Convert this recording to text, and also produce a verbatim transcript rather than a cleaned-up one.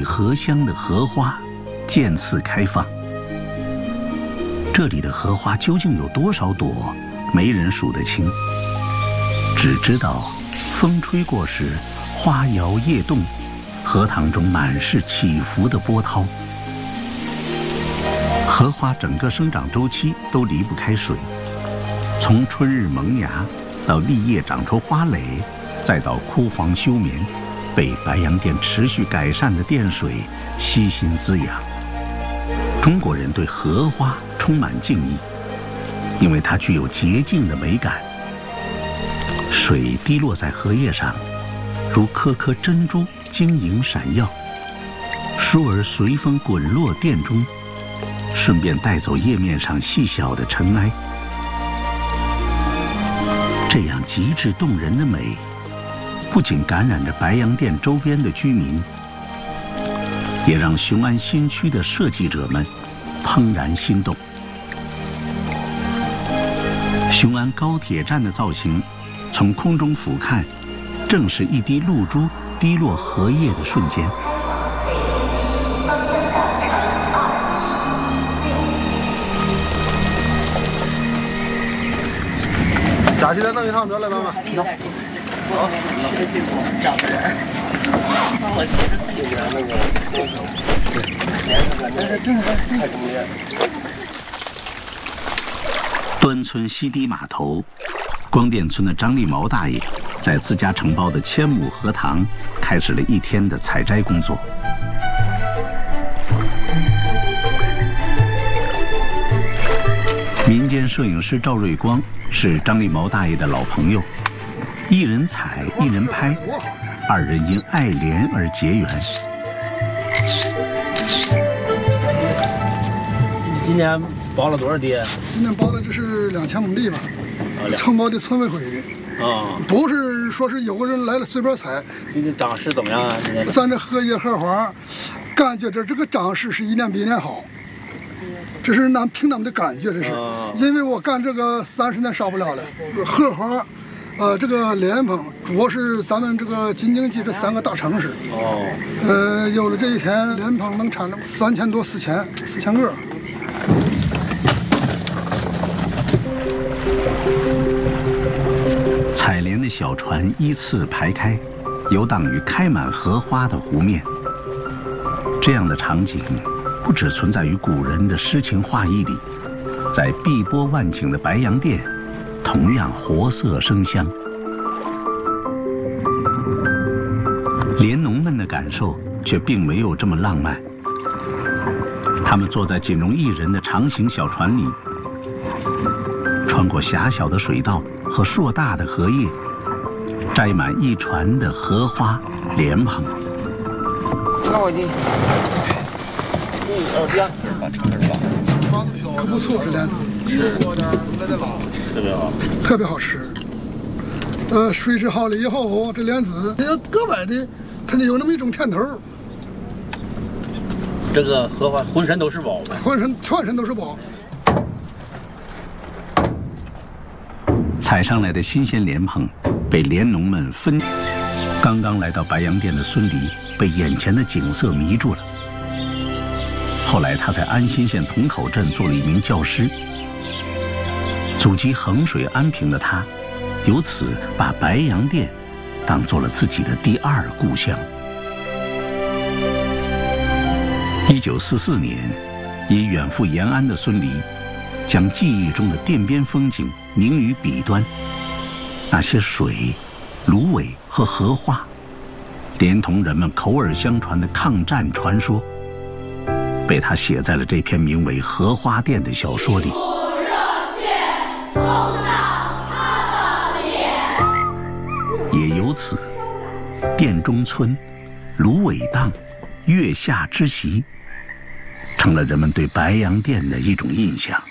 荷香的荷花渐次开放。这里的荷花究竟有多少朵，没人数得清，只知道风吹过时，花摇叶动，荷塘中满是起伏的波涛。荷花整个生长周期都离不开水，从春日萌芽到立叶长出花蕾，再到枯黄休眠，被白洋淀持续改善的淀水悉心滋养。中国人对荷花充满敬意，因为它具有洁净的美感。水滴落在荷叶上，如颗颗珍珠晶莹闪耀，梳儿随风滚落淀中，顺便带走叶面上细小的尘埃。这样极致动人的美，不仅感染着白洋淀周边的居民，也让雄安新区的设计者们怦然心动。雄安高铁站的造型，从空中俯瞰，正是一滴露珠滴落荷叶的瞬间。 打起来弄一趟得了，妈妈。好。我接着自己拿那个那个。端村西堤码头，光电村的张立毛大爷在自家承包的千亩荷塘开始了一天的采摘工作。民间摄影师赵瑞光是张立毛大爷的老朋友，一人采一人拍，二人因爱莲而结缘。 你今年包了多少地？ 今年包的这是两千亩地吧，承包的村委会的。 啊， 不是说是有个人来了随便采。 这个长势怎么样啊？今年咱这荷叶荷花，感觉这这个长势是一年比一年好。这是俺凭俺们的感觉，这是，因为我干这个三十年少不了了。荷花，呃，这个莲蓬主要是咱们这个京津冀这三个大城市。哦。呃，有了这一天，莲蓬能产三千多、四千、四千个。 采莲的小船依次排开，游荡于开满荷花的湖面。这样的场景，不只存在于古人的诗情画意里，在碧波万顷的白洋淀，同样活色生香。莲农们的感受却并没有这么浪漫。他们坐在仅容一人的长形小船里，穿过狭小的水道和硕大的荷叶，摘满一船的荷花莲蓬。 那我你。 二边把车是吧？ 可不错，这莲子是特别好， 特别好吃。呃，水质好了以后，这莲子也格外的，它就有那么一种甜头。 这个荷花浑身都是宝呗， 浑身全身都是宝。 采上来的新鲜莲蓬被莲农们分。刚刚来到白洋淀的孙黎被眼前的景色迷住了。后来他在安新县同口镇做了一名教师。祖籍衡水安平的他，由此把白洋淀当做了自己的第二故乡。一九四四年，已远赴延安的孙黎，将记忆中的淀边风景凝于笔端。那些水、芦苇和荷花，连同人们口耳相传的抗战传说，被他写在了这篇名为《荷花淀》的小说里。也由此，淀中村、芦苇荡、月下之席，成了人们对白洋淀的一种印象。